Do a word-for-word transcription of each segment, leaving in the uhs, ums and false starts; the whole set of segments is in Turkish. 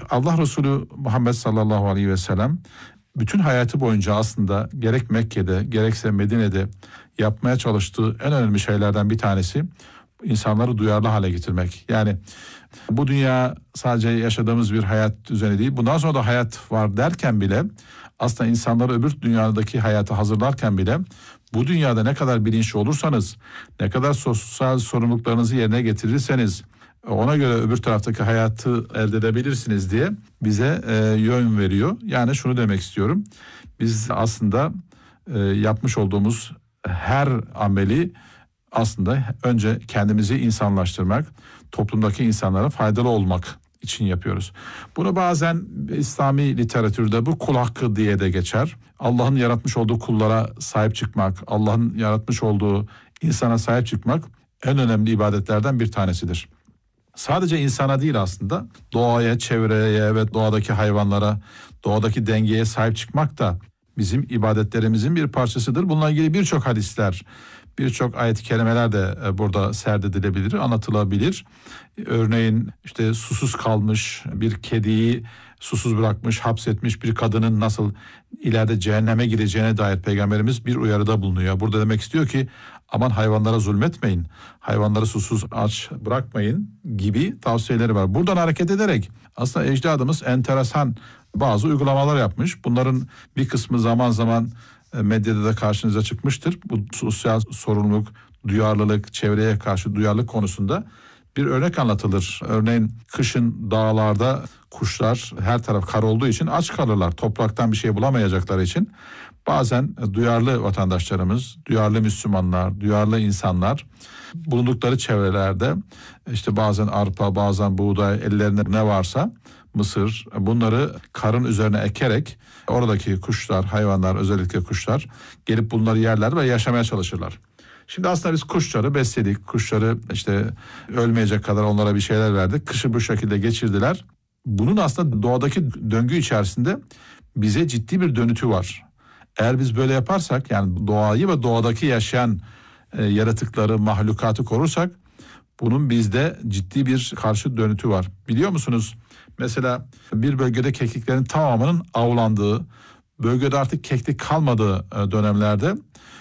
Allah Resulü Muhammed sallallahu aleyhi ve sellem bütün hayatı boyunca aslında gerek Mekke'de gerekse Medine'de yapmaya çalıştığı en önemli şeylerden bir tanesi insanları duyarlı hale getirmek. Yani bu dünya sadece yaşadığımız bir hayat düzeni değil, bundan sonra da hayat var derken bile aslında insanları öbür dünyadaki hayata hazırlarken bile bu dünyada ne kadar bilinçli olursanız, ne kadar sosyal sorumluluklarınızı yerine getirirseniz ona göre öbür taraftaki hayatı elde edebilirsiniz diye bize e, yön veriyor. Yani şunu demek istiyorum. Biz aslında e, yapmış olduğumuz her ameli aslında önce kendimizi insanlaştırmak, toplumdaki insanlara faydalı olmak için yapıyoruz. Bunu bazen İslami literatürde bu kul hakkı diye de geçer. Allah'ın yaratmış olduğu kullara sahip çıkmak, Allah'ın yaratmış olduğu insana sahip çıkmak en önemli ibadetlerden bir tanesidir. Sadece insana değil aslında doğaya, çevreye ve doğadaki hayvanlara, doğadaki dengeye sahip çıkmak da bizim ibadetlerimizin bir parçasıdır. Bununla ilgili birçok hadisler, birçok ayet-i kerimeler de burada serdedilebilir, anlatılabilir. Örneğin işte susuz kalmış bir kediyi susuz bırakmış, hapsetmiş bir kadının nasıl ileride cehenneme gideceğine dair Peygamberimiz bir uyarıda bulunuyor. Burada demek istiyor ki aman hayvanlara zulmetmeyin, hayvanları susuz aç bırakmayın gibi tavsiyeleri var. Buradan hareket ederek aslında ecdadımız enteresan bazı uygulamalar yapmış. Bunların bir kısmı zaman zaman medyada da karşınıza çıkmıştır. Bu sosyal sorumluluk, duyarlılık, çevreye karşı duyarlılık konusunda bir örnek anlatılır. Örneğin kışın dağlarda kuşlar her taraf kar olduğu için aç kalırlar. Topraktan bir şey bulamayacakları için bazen duyarlı vatandaşlarımız, duyarlı Müslümanlar, duyarlı insanlar bulundukları çevrelerde işte bazen arpa, bazen buğday, ellerinde ne varsa mısır, bunları karın üzerine ekerek oradaki kuşlar, hayvanlar, özellikle kuşlar gelip bunları yerler ve yaşamaya çalışırlar. Şimdi aslında biz kuşları besledik, kuşları işte ölmeyecek kadar onlara bir şeyler verdik. Kışı bu şekilde geçirdiler. Bunun aslında doğadaki döngü içerisinde bize ciddi bir dönütü var. Eğer biz böyle yaparsak, yani doğayı ve doğadaki yaşayan e, yaratıkları, mahlukatı korursak bunun bizde ciddi bir karşı dönütü var. Biliyor musunuz? Mesela bir bölgede kekliklerin tamamının avlandığı, bölgede artık keklik kalmadığı dönemlerde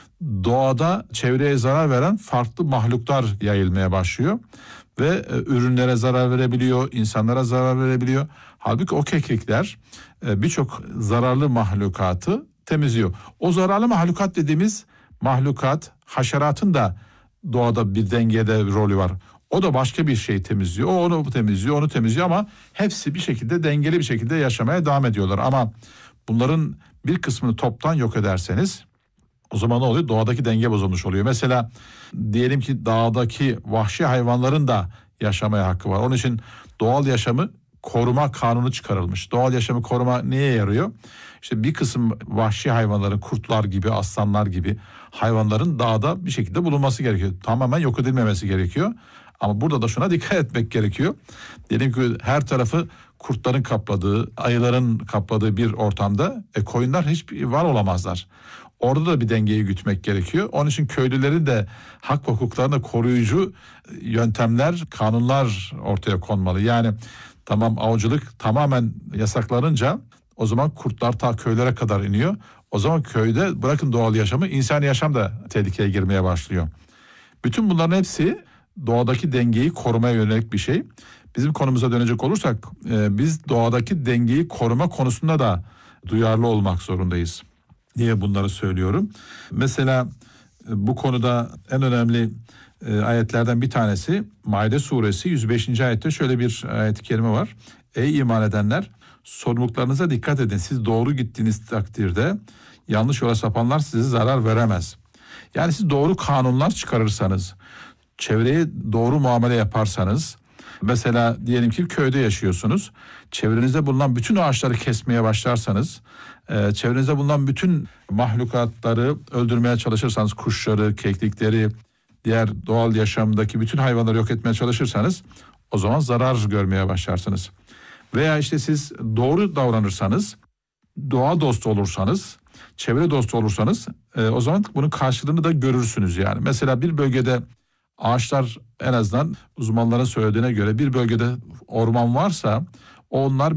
doğada çevreye zarar veren farklı mahluklar yayılmaya başlıyor. Ve ürünlere zarar verebiliyor, insanlara zarar verebiliyor. Halbuki o keklikler birçok zararlı mahlukatı temizliyor. O zararlı mahlukat dediğimiz mahlukat, haşeratın da doğada bir dengede rolü var. O da başka bir şey temizliyor. O onu temizliyor, onu temizliyor ama hepsi bir şekilde dengeli bir şekilde yaşamaya devam ediyorlar. Ama bunların bir kısmını toptan yok ederseniz o zaman ne oluyor? Doğadaki denge bozulmuş oluyor. Mesela diyelim ki dağdaki vahşi hayvanların da yaşamaya hakkı var. Onun için doğal yaşamı koruma kanunu çıkarılmış. Doğal yaşamı koruma neye yarıyor? İşte bir kısım vahşi hayvanların, kurtlar gibi, aslanlar gibi hayvanların dağda bir şekilde bulunması gerekiyor. Tamamen yok edilmemesi gerekiyor. Ama burada da şuna dikkat etmek gerekiyor. Diyelim ki her tarafı kurtların kapladığı, ayıların kapladığı bir ortamda e, koyunlar hiç var olamazlar. Orada da bir dengeyi gütmek gerekiyor. Onun için köylülerin de hak ve hukuklarını koruyucu yöntemler, kanunlar ortaya konmalı. Yani tamam, avcılık tamamen yasaklanınca o zaman kurtlar ta köylere kadar iniyor. O zaman köyde bırakın doğal yaşamı, insani yaşam da tehlikeye girmeye başlıyor. Bütün bunların hepsi doğadaki dengeyi korumaya yönelik bir şey. Bizim konumuza dönecek olursak e, biz doğadaki dengeyi koruma konusunda da duyarlı olmak zorundayız. Niye bunları söylüyorum? Mesela e, bu konuda en önemli e, ayetlerden bir tanesi Maide suresi yüz beşinci ayette şöyle bir ayet-i kerime var. Ey iman edenler, sorumluluklarınıza dikkat edin. Siz doğru gittiğiniz takdirde yanlış yola sapanlar size zarar veremez. Yani siz doğru kanunlar çıkarırsanız, çevreye doğru muamele yaparsanız, mesela diyelim ki köyde yaşıyorsunuz, çevrenizde bulunan bütün ağaçları kesmeye başlarsanız, e, çevrenizde bulunan bütün mahlukatları öldürmeye çalışırsanız, kuşları, keklikleri, diğer doğal yaşamdaki bütün hayvanları yok etmeye çalışırsanız, o zaman zarar görmeye başlarsınız. Veya işte siz doğru davranırsanız, doğa dostu olursanız, çevre dostu olursanız, e, o zaman bunun karşılığını da görürsünüz yani. Mesela bir bölgede ağaçlar, en azından uzmanların söylediğine göre bir bölgede orman varsa onlar